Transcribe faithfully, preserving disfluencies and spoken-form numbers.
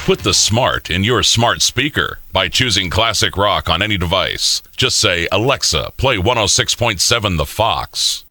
Put the smart in your smart speaker by choosing classic rock on any device. Just say, Alexa, play one oh six point seven The Fox.